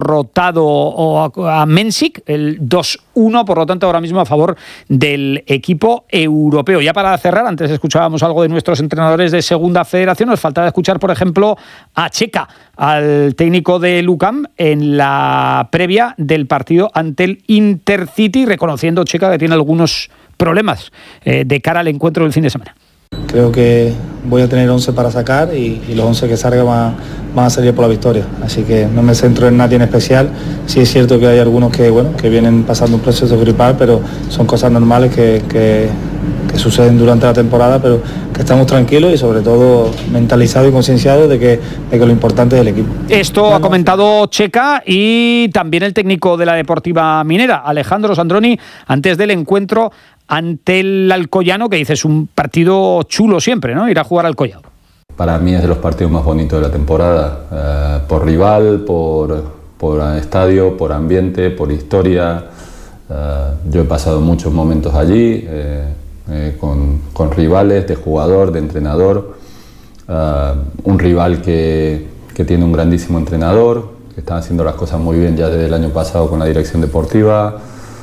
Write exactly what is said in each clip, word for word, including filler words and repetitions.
derrotado a Mensik, el dos uno, por lo tanto ahora mismo a favor del equipo europeo. Ya para cerrar, antes escuchábamos algo de nuestros entrenadores de Segunda Federación, nos faltaba escuchar, por ejemplo, a Checa, al técnico de Lucam, en la previa del partido ante el Intercity, reconociendo Checa que tiene algunos problemas eh, de cara al encuentro del fin de semana. Creo que voy a tener once para sacar y, y los once que salgan van, van a salir por la victoria, así que no me centro en nadie en especial. Sí es cierto que hay algunos que, bueno, que vienen pasando un proceso gripal, pero son cosas normales que, que, que suceden durante la temporada, pero que estamos tranquilos y sobre todo mentalizados y concienciados de que, de que lo importante es el equipo. Esto bueno, ha comentado Checa y también el técnico de la Deportiva Minera, Alejandro Sandroni, antes del encuentro ante el Alcoyano, que dice es un partido chulo siempre, ¿no? Ir a jugar al Collado. Para mí es de los partidos más bonitos de la temporada, eh, por rival, por, por estadio, por ambiente, por historia. Eh, yo he pasado muchos momentos allí, eh, eh, con, con rivales, de jugador, de entrenador. Eh, un rival que, que tiene un grandísimo entrenador, que están haciendo las cosas muy bien ya desde el año pasado con la dirección deportiva.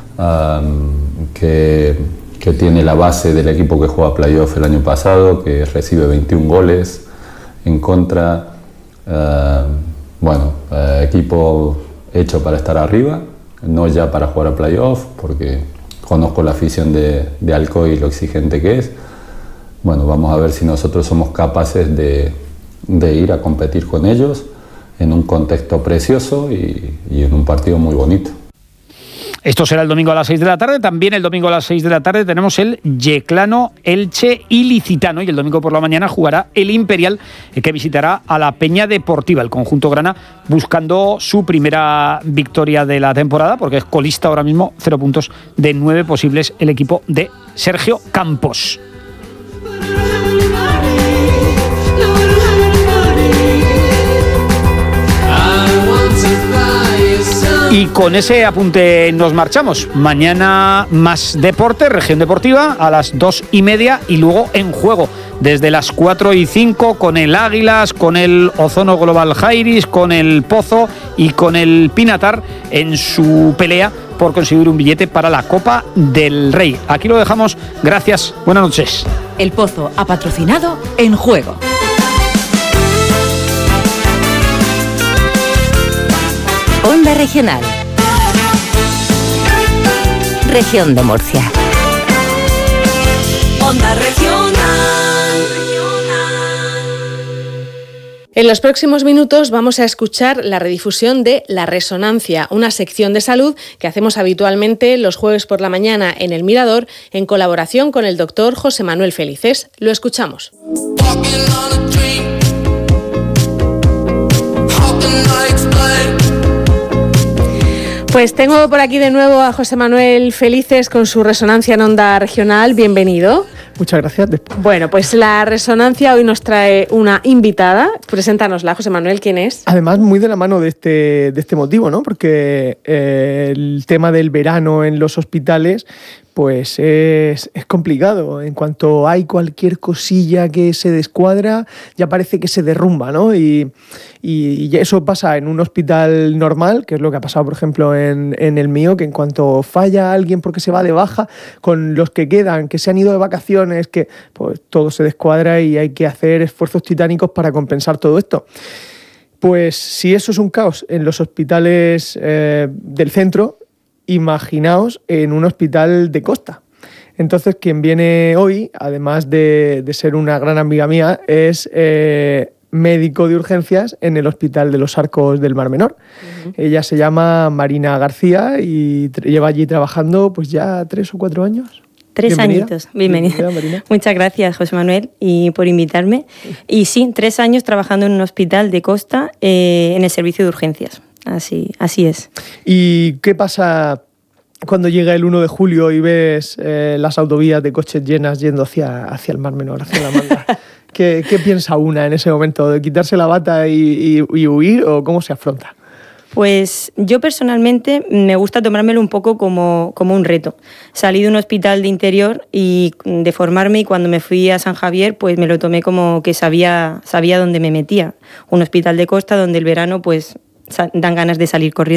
Um, que, que tiene la base del equipo que juega playoff el año pasado, que recibe veintiún goles en contra. Uh, bueno, uh, equipo hecho para estar arriba, no ya para jugar a playoff, porque conozco la afición de, de Alcoy y lo exigente que es. Bueno, vamos a ver si nosotros somos capaces de, de ir a competir con ellos en un contexto precioso y, y en un partido muy bonito. Esto será el domingo a las seis de la tarde. También el domingo a las seis de la tarde tenemos el Yeclano, Elche Ilicitano. Y el domingo por la mañana jugará el Imperial, que visitará a la Peña Deportiva, el conjunto grana, buscando su primera victoria de la temporada, porque es colista ahora mismo, cero puntos de nueve posibles el equipo de Sergio Campos. Y con ese apunte nos marchamos. Mañana más deporte, región deportiva, a las dos y media y luego en juego desde las cuatro y cinco con el Águilas, con el Ozono Global Jairis, con el Pozo y con el Pinatar en su pelea por conseguir un billete para la Copa del Rey. Aquí lo dejamos. Gracias. Buenas noches. El Pozo ha patrocinado En Juego. Onda Regional. Región de Murcia. Onda Regional. En los próximos minutos vamos a escuchar la redifusión de La Resonancia, una sección de salud que hacemos habitualmente los jueves por la mañana en El Mirador, en colaboración con el doctor José Manuel Felices. Lo escuchamos. Pues tengo por aquí de nuevo a José Manuel Felices con su Resonancia en Onda Regional. Bienvenido. Muchas gracias. Bueno, pues La Resonancia hoy nos trae una invitada. Preséntanosla, José Manuel, ¿quién es? Además, muy de la mano de este, de este motivo, ¿no? Porque eh, el tema del verano en los hospitales pues es, es complicado. En cuanto hay cualquier cosilla que se descuadra, ya parece que se derrumba, ¿no? Y, y, y eso pasa en un hospital normal, que es lo que ha pasado, por ejemplo, en, en el mío, que en cuanto falla alguien porque se va de baja, con los que quedan, que se han ido de vacaciones, que pues todo se descuadra y hay que hacer esfuerzos titánicos para compensar todo esto. Pues si eso es un caos en los hospitales eh, del centro, imaginaos en un hospital de costa. Entonces, quien viene hoy, además de, de ser una gran amiga mía, es eh, médico de urgencias en el Hospital de los Arcos del Mar Menor. Uh-huh. Ella se llama Marina García y tra- lleva allí trabajando pues ya tres o cuatro años. Tres Bienvenida. añitos, bienvenida. Bienvenida, Marina. Muchas gracias, José Manuel, y por invitarme. Y sí, tres años trabajando en un hospital de costa eh, en el servicio de urgencias. Así, así es. ¿Y qué pasa cuando llega el uno de julio y ves eh, las autovías de coches llenas yendo hacia, hacia el Mar Menor, hacia la Manga? ¿Qué, ¿Qué piensa una en ese momento? ¿De quitarse la bata y, y, y huir o cómo se afronta? Pues yo personalmente me gusta tomármelo un poco como, como un reto. Salí de un hospital de interior y de formarme, y cuando me fui a San Javier pues me lo tomé como que sabía, sabía dónde me metía. Un hospital de costa donde el verano pues dan ganas de salir corriendo.